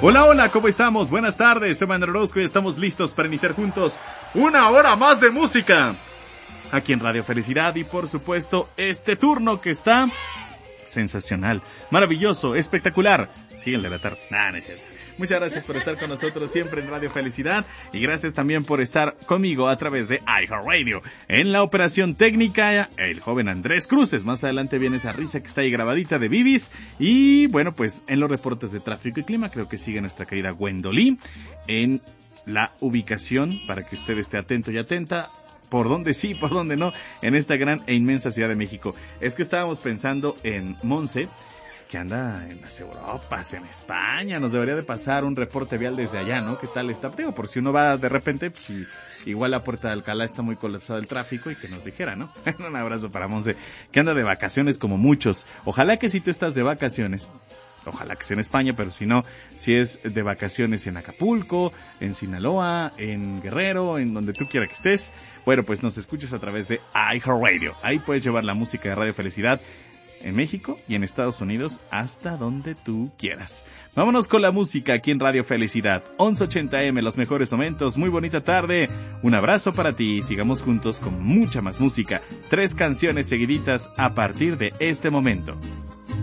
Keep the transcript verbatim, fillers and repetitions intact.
Hola, hola, ¿cómo estamos? Buenas tardes, soy Manuel Orozco y estamos listos para iniciar juntos una hora más de música aquí en Radio Felicidad y por supuesto este turno que está sensacional, maravilloso, espectacular. Sí, el de la tarde. Nah, no es cierto. Muchas gracias por estar con nosotros siempre en Radio Felicidad y gracias también por estar conmigo a través de iHeartRadio. En la operación técnica, el joven Andrés Cruces. Más adelante viene esa risa que está ahí grabadita de Bibis. Y bueno, pues en los reportes de tráfico y clima creo que sigue nuestra querida Gwendolyn en la ubicación para que usted esté atento y atenta. Por dónde sí, por dónde no, en esta gran e inmensa Ciudad de México. Es que estábamos pensando en Monse, que anda en las Europas, en España, nos debería de pasar un reporte vial desde allá, ¿no? ¿Qué tal está? Digo, por si uno va de repente, pues si igual la Puerta de Alcalá está muy colapsada el tráfico y que nos dijera, ¿no? Un abrazo para Monse, que anda de vacaciones como muchos. Ojalá que si tú estás de vacaciones, ojalá que sea en España, pero si no, si es de vacaciones en Acapulco, en Sinaloa, en Guerrero, en donde tú quieras que estés, bueno, pues nos escuches a través de iHeartRadio. Ahí puedes llevar la música de Radio Felicidad en México y en Estados Unidos hasta donde tú quieras. Vámonos con la música aquí en Radio Felicidad. once ochenta eme, los mejores momentos. Muy bonita tarde. Un abrazo para ti. Sigamos juntos con mucha más música. Tres canciones seguiditas a partir de este momento.